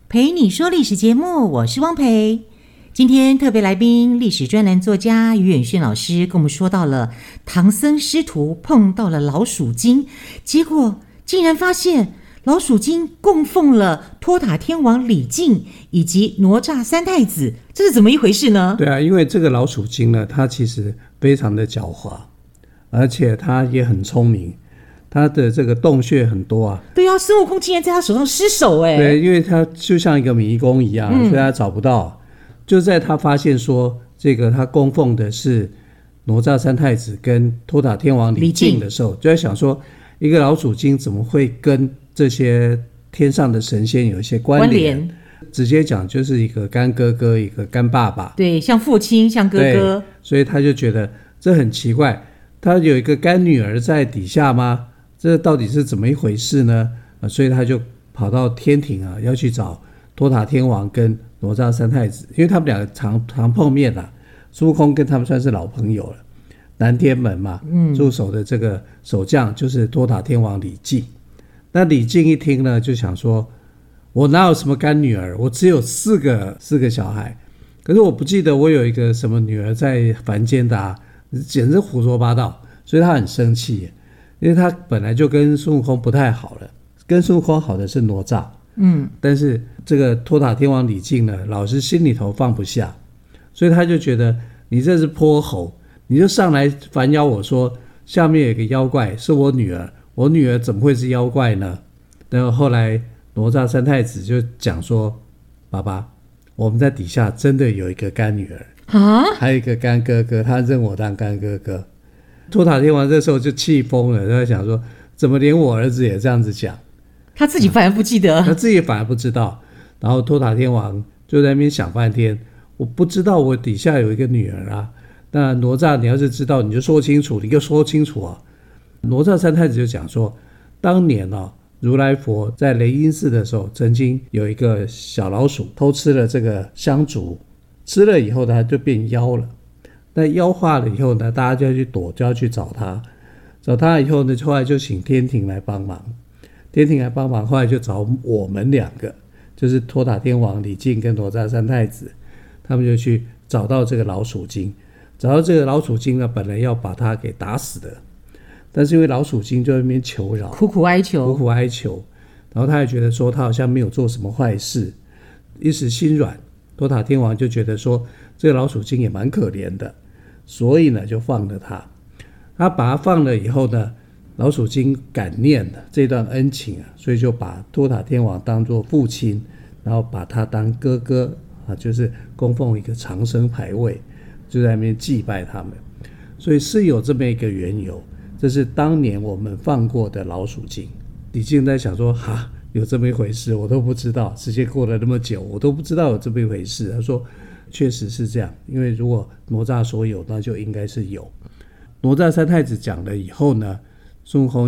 陪你说历史节目，我是汪培。今天特别来宾，历史专栏作家于远逊老师跟我们说到了唐僧师徒碰到了老鼠精，结果竟然发现老鼠精供奉了托塔天王李靖以及哪吒三太子，这是怎么一回事呢？ 对啊，因为这个老鼠精呢，它其实非常的狡猾，而且它也很聪明，它的这个洞穴很多啊。 对啊，孙悟空竟然在他手上失手哎。 对，因为它就像一个迷宫一样，所以他找不到。就在他发现说这个他供奉的是哪吒三太子跟托塔天王李靖的时候，就在想说，一个老鼠精怎么会跟这些天上的神仙有一些关联？直接讲就是一个干哥哥，一个干爸爸。 对，像父亲，像哥哥。 所以他就觉得这很奇怪，他有一个干女儿在底下吗？这到底是怎么一回事呢？所以他就跑到天庭啊，要去找托塔天王跟哪吒三太子，因为他们两个常碰面啊。孙悟空跟他们算是老朋友了，南天门嘛，驻守的这个守将就是托塔天王李靖。那李靖一听呢，就想说，我哪有什么干女儿，我只有四个小孩，可是我不记得我有一个什么女儿在凡间的啊，简直胡说八道。所以他很生气，因为他本来就跟孙悟空不太好了，跟孙悟空好的是哪吒，但是这个托塔天王李靖呢，老是心里头放不下，所以他就觉得你这是泼猴，你就上来反咬我说下面有个妖怪是我女儿，我女儿怎么会是妖怪呢？然后后来哪吒三太子就讲说，爸爸，我们在底下真的有一个干女儿啊，还有一个干哥哥，他认我当干哥哥。托塔天王这时候就气疯了，他在想说，怎么连我儿子也这样子讲？ 他自己反而不记得， 他自己反而不知道。然后托塔天王就在那边想半天，我不知道我底下有一个女儿啊。那哪吒，你要是知道，你就说清楚，你就说清楚啊。哪吒三太子就讲说，当年啊，如来佛在雷音寺的时候，曾经有一个小老鼠偷吃了这个香烛，吃了以后它就变妖了。那妖化了以后呢，大家就要去躲，就要去找他。找他以后呢，后来就请天庭来帮忙。天庭来帮忙，后来就找我们两个，就是托塔天王李靖跟哪吒三太子，他们就去找到这个老鼠精。找到这个老鼠精呢，本来要把他给打死的，但是因为老鼠精就在那边求饶， 苦苦哀求， 然后他也觉得说他好像没有做什么坏事，一时心软，托塔天王就觉得说这个老鼠精也蛮可怜的，所以呢就放了他。他把他放了以后呢，老鼠精感念这段恩情啊，所以就把托塔天王当作父亲，然后把他当哥哥啊，就是供奉一个长生牌位，就在那边祭拜他们。所以是有这么一个缘由，这是当年我们放过的老鼠精。李靖在想说，哈，有这么一回事，我都不知道，时间过了那么久，我都不知道有这么一回事。他说确实是这样，因为如果哪吒说有，那就应该是有。哪吒三太子讲了以后呢，孙悟空